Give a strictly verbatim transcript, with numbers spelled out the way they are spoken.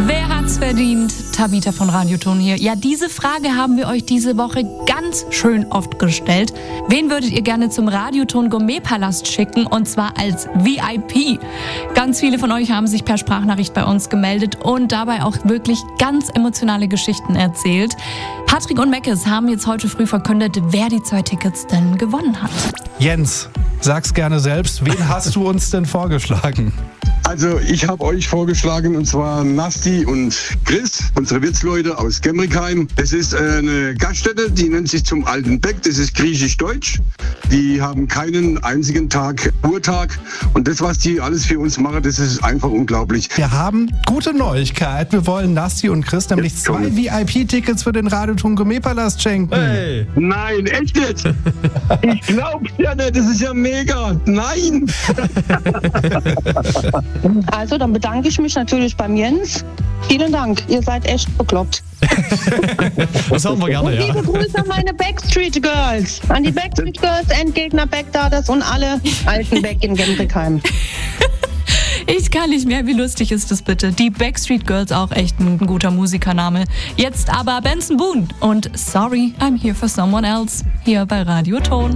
Wer hat's verdient? Tabita von Radioton hier. Ja, diese Frage haben wir euch diese Woche ganz schön oft gestellt. Wen würdet ihr gerne zum Radioton Gourmetpalast schicken? Und zwar als V I P. Ganz viele von euch haben sich per Sprachnachricht bei uns gemeldet und dabei auch wirklich ganz emotionale Geschichten erzählt. Patrick und Meckes haben jetzt heute früh verkündet, wer die zwei Tickets denn gewonnen hat. Jens, sag's gerne selbst. Wen hast du uns denn vorgeschlagen? Also ich habe euch vorgeschlagen, und zwar Nasti und Chris, unsere Wirtsleute aus Gemrikheim. Es ist eine Gaststätte, die nennt sich Zum Alten Beck, das ist griechisch-deutsch. Die haben keinen einzigen Tag Ruhetag und das, was die alles für uns machen, das ist einfach unglaublich. Wir haben gute Neuigkeit. Wir wollen Nasti und Chris nämlich zwei V I P-Tickets für den Radioton Gourmetpalast schenken. Hey. Nein, echt jetzt? Ich glaub's ja nicht, das ist ja mega. Nein! Also, dann bedanke ich mich natürlich beim Jens. Vielen Dank, ihr seid echt bekloppt. Das haben wir gerne, Und ja. liebe Grüße an meine Backstreet Girls. An die Backstreet Girls, Endgegner Backdaughters und alle alten Beck in Gemrikheim. Ich kann nicht mehr, wie lustig ist das bitte? Die Backstreet Girls, auch echt ein guter Musikername. Jetzt aber Benson Boone und Sorry, I'm Here for Someone Else hier bei Radioton.